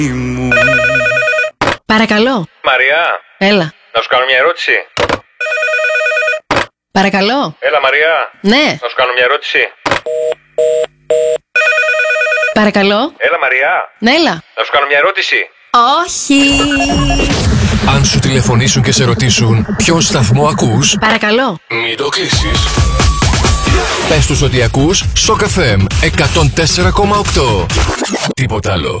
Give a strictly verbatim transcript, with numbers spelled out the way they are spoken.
Παρακαλώ. Μαριά. Έλα. Να σου κάνω μια ερώτηση. Παρακαλώ. Έλα Μαριά. Ναι. Να σου κάνω μια ερώτηση. Παρακαλώ. Έλα Μαριά. Ναι, έλα. Να σου κάνω μια ερώτηση. Όχι. Αν σου τηλεφωνήσουν και σε ρωτήσουν ποιον σταθμό ακούς, Παρακαλώ. μην το κλείσεις. Πες τους ότι ακούς Σοκ εφ εμ εκατόν τέσσερα κόμμα οκτώ. Τίποτα άλλο.